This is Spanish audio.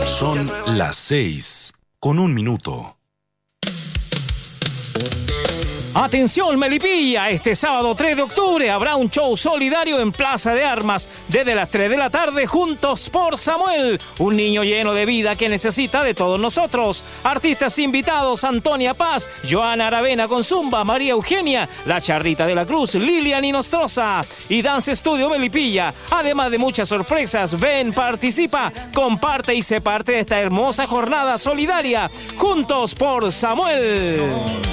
Son las 6:01. Atención Melipilla, este sábado 3 de octubre habrá un show solidario en Plaza de Armas desde las 3 de la tarde. Juntos por Samuel, un niño lleno de vida que necesita de todos nosotros. Artistas invitados: Antonia Paz, Joana Aravena con Zumba, María Eugenia, La Charrita de la Cruz, Lilian Inostroza y Dance Studio Melipilla. Además de muchas sorpresas, ven, participa, comparte y sé parte de esta hermosa jornada solidaria. Juntos por Samuel.